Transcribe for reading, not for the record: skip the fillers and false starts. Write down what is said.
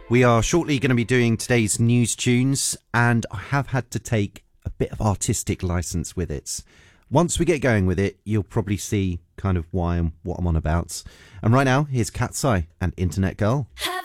We are shortly going to be doing today's news tunes, and I have had to take a bit of artistic license with it. Once we get going with it, you'll probably see kind of why and what I'm on about. And right now, here's Cat's Eye and Internet Girl.